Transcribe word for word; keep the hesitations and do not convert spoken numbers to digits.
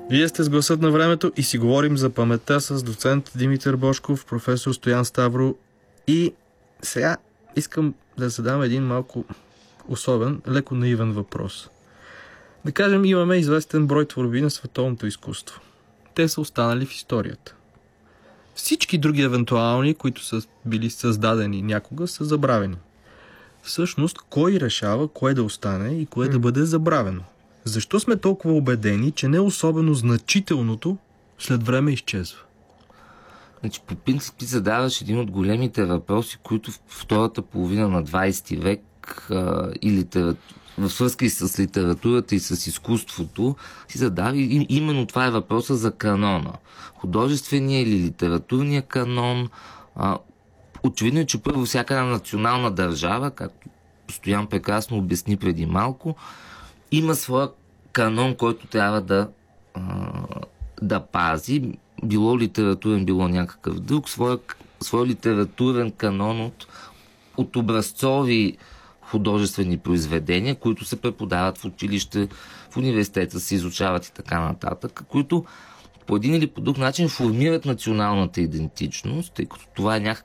Вие сте с Гласът на времето и си говорим за паметта с доцент Димитър Божков, професор Стоян Ставро. И сега искам да задам един малко особен, леко наивен въпрос. Да кажем, имаме известен брой творби на световното изкуство. Те са останали в историята. Всички други евентуални, които са били създадени някога, са забравени. Всъщност, кой решава кое да остане и кое да бъде забравено? Защо сме толкова убедени, че не особено значителното след време изчезва? Значи, по принцип ти задаваш един от големите въпроси, които в втората половина на двадесети век а, и литература, в свързка и с литературата и с изкуството, си задава и именно това е въпроса за канона. Художествения или литературния канон. А, очевидно е, че първо всяка една национална държава, както Стоян прекрасно обясни преди малко, има своя канон, който трябва да, а, да пази. Било литературен, било някакъв друг. Своя, своя литературен канон от, от образцови художествени произведения, които се преподават в училище, в университета, се изучават и така нататък, които по един или по друг начин формират националната идентичност, тъй като това е някакъв